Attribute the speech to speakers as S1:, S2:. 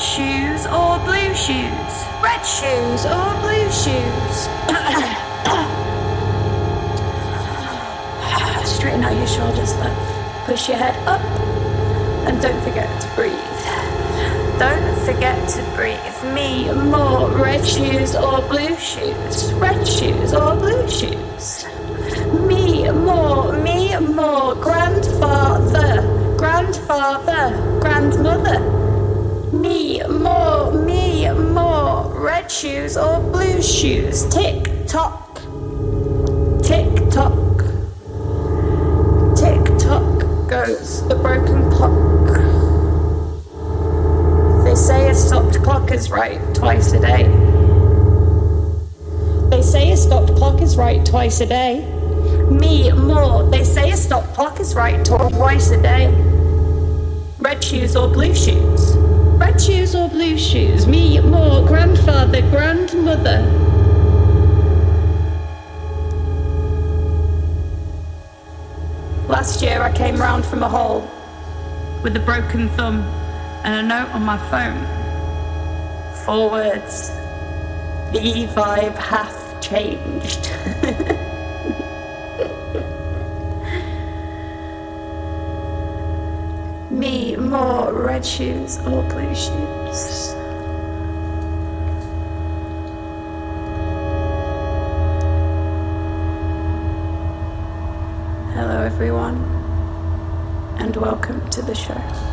S1: shoes or blue shoes? Red shoes or blue shoes? Straighten out your shoulders, love. Push your head up. And don't forget to breathe. Don't forget to breathe. Me more. Red shoes or blue shoes? Red shoes or blue shoes? Me more. Me more. Grandfather. Grandfather. Grandmother. Me more. Me more. Red shoes or blue shoes? Tick tock. Tick tock. Tick tock goes the broken clock. They say a stopped clock is right twice a day. They say a stopped clock is right twice a day. Me more. They say a stopped clock is right twice a day. Red shoes or blue shoes? Red shoes or blue shoes? Me more. Grandfather, grandmother. Last year I came round from a hole with a broken thumb and a note on my phone. 4 words. The vibe hath changed. Me more. Red shoes or blue shoes? Hello everyone, and welcome to the show.